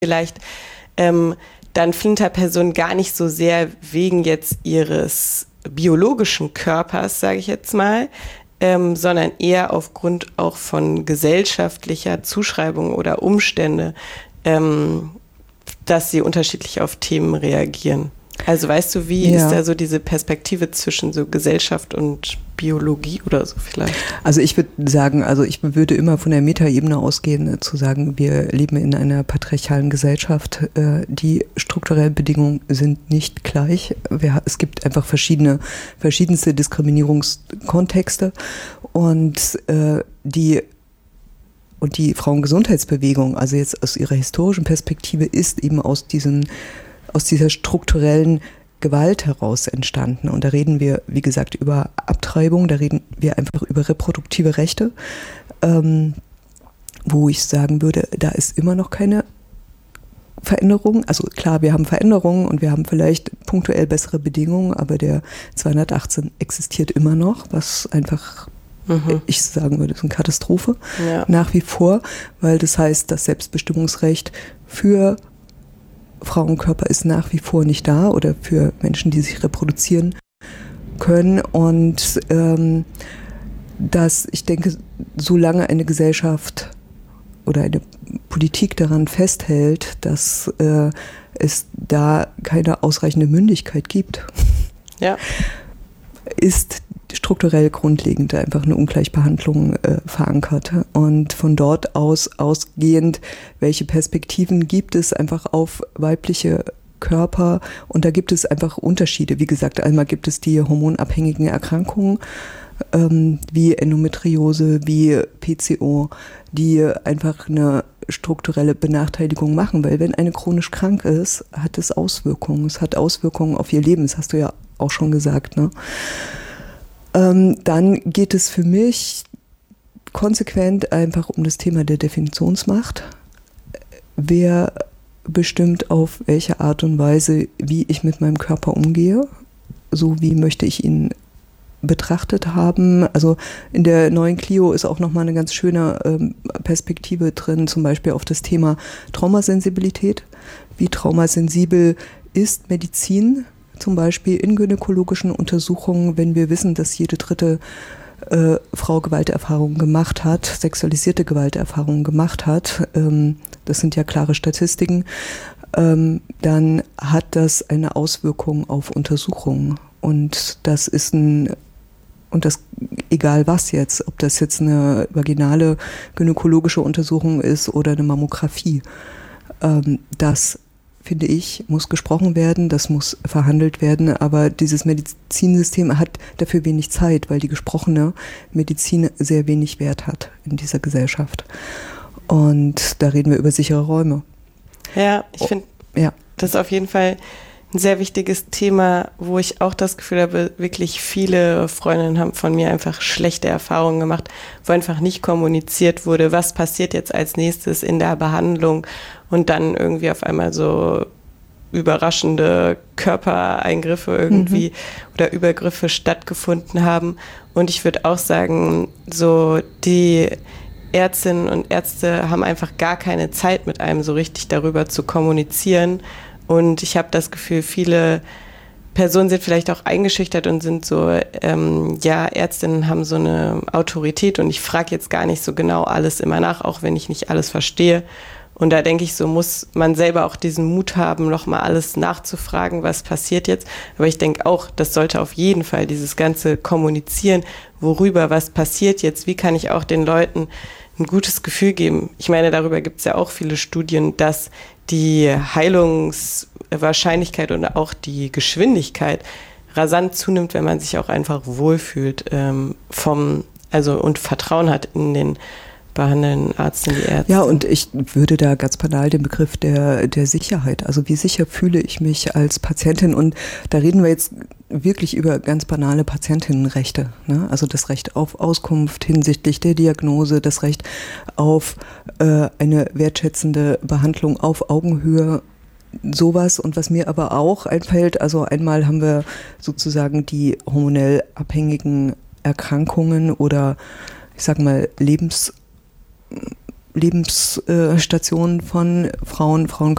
vielleicht dann Flinterpersonen gar nicht so sehr wegen jetzt ihres biologischen Körpers, sage ich jetzt mal, sondern eher aufgrund auch von gesellschaftlicher Zuschreibung oder Umstände, dass sie unterschiedlich auf Themen reagieren. Also weißt du, wie ist da so diese Perspektive zwischen so Gesellschaft und Biologie oder so vielleicht? Also ich würde sagen, ich würde immer von der Metaebene ausgehen, zu sagen, wir leben in einer patriarchalen Gesellschaft. Die strukturellen Bedingungen sind nicht gleich. Es gibt einfach verschiedenste Diskriminierungskontexte und die Frauengesundheitsbewegung, also jetzt aus ihrer historischen Perspektive, ist eben aus dieser strukturellen Gewalt heraus entstanden. Und da reden wir, wie gesagt, über Abtreibung, da reden wir einfach über reproduktive Rechte, wo ich sagen würde, da ist immer noch keine Veränderung. Also klar, wir haben Veränderungen und wir haben vielleicht punktuell bessere Bedingungen, aber der 218 existiert immer noch, was einfach, ich sagen würde, ist eine Katastrophe nach wie vor, weil das heißt, das Selbstbestimmungsrecht für Frauenkörper ist nach wie vor nicht da oder für Menschen, die sich reproduzieren können. Und dass ich denke, solange eine Gesellschaft oder eine Politik daran festhält, dass es da keine ausreichende Mündigkeit gibt, ist strukturell grundlegend einfach eine Ungleichbehandlung verankert. Und von dort ausgehend, welche Perspektiven gibt es einfach auf weibliche Körper? Und da gibt es einfach Unterschiede. Wie gesagt, einmal gibt es die hormonabhängigen Erkrankungen, wie Endometriose, wie PCO, die einfach eine strukturelle Benachteiligung machen. Weil wenn eine chronisch krank ist, hat es Auswirkungen. Es hat Auswirkungen auf ihr Leben. Das hast du ja auch schon gesagt, ne? Dann geht es für mich konsequent einfach um das Thema der Definitionsmacht. Wer bestimmt auf welche Art und Weise, wie ich mit meinem Körper umgehe, so wie möchte ich ihn betrachtet haben. Also in der neuen Clio ist auch nochmal eine ganz schöne Perspektive drin, zum Beispiel auf das Thema Traumasensibilität. Wie traumasensibel ist Medizin? Zum Beispiel in gynäkologischen Untersuchungen, wenn wir wissen, dass jede dritte Frau Gewalterfahrungen gemacht hat, sexualisierte Gewalterfahrungen gemacht hat, das sind ja klare Statistiken, dann hat das eine Auswirkung auf Untersuchungen. Und das ist egal was jetzt, ob das jetzt eine vaginale gynäkologische Untersuchung ist oder eine Mammographie, das finde ich, muss gesprochen werden, das muss verhandelt werden, aber dieses Medizinsystem hat dafür wenig Zeit, weil die gesprochene Medizin sehr wenig Wert hat in dieser Gesellschaft. Und da reden wir über sichere Räume. Ja, ich finde, das ist auf jeden Fall ein sehr wichtiges Thema, wo ich auch das Gefühl habe, wirklich viele Freundinnen haben von mir einfach schlechte Erfahrungen gemacht, wo einfach nicht kommuniziert wurde, was passiert jetzt als nächstes in der Behandlung und dann irgendwie auf einmal so überraschende Körpereingriffe irgendwie oder Übergriffe stattgefunden haben. Und ich würde auch sagen, so die Ärztinnen und Ärzte haben einfach gar keine Zeit, mit einem so richtig darüber zu kommunizieren. Und ich habe das Gefühl, viele Personen sind vielleicht auch eingeschüchtert und sind so, Ärztinnen haben so eine Autorität und ich frage jetzt gar nicht so genau alles immer nach, auch wenn ich nicht alles verstehe. Und da denke ich, so muss man selber auch diesen Mut haben, nochmal alles nachzufragen, was passiert jetzt. Aber ich denke auch, das sollte auf jeden Fall dieses ganze Kommunizieren, worüber, was passiert jetzt, wie kann ich auch den Leuten ein gutes Gefühl geben. Ich meine, darüber gibt es ja auch viele Studien, dass die Heilungswahrscheinlichkeit und auch die Geschwindigkeit rasant zunimmt, wenn man sich auch einfach wohlfühlt und Vertrauen hat in den behandelnden Arzt, in die Ärzte. Ja, und ich würde da ganz banal den Begriff der Sicherheit, also wie sicher fühle ich mich als Patientin, und da reden wir jetzt wirklich über ganz banale Patientinnenrechte, ne? Also das Recht auf Auskunft hinsichtlich der Diagnose, das Recht auf eine wertschätzende Behandlung auf Augenhöhe, sowas. Und was mir aber auch einfällt, also einmal haben wir sozusagen die hormonell abhängigen Erkrankungen oder ich sag mal Lebensstationen von Frauen. Frauen